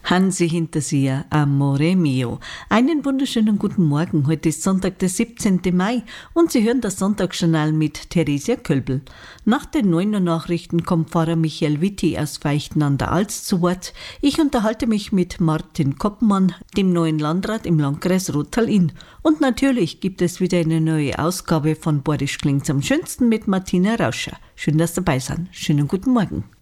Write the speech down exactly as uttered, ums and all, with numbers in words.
Hansi Hinterseer, Amore Mio. Einen wunderschönen guten Morgen. Heute ist Sonntag, der siebzehnten Mai und Sie hören das Sonntagsjournal mit Theresia Kölbel. Nach den neun Uhr Nachrichten kommt Pfarrer Michael Witti aus Veichten an der Alz zu Wort. Ich unterhalte mich mit Martin Koppmann, dem neuen Landrat im Landkreis Rottal-Inn. Und natürlich gibt es wieder eine neue Ausgabe von Borisch klingt's am schönsten mit Martina Rauscher. Schön, dass Sie dabei sind. Schönen guten Morgen.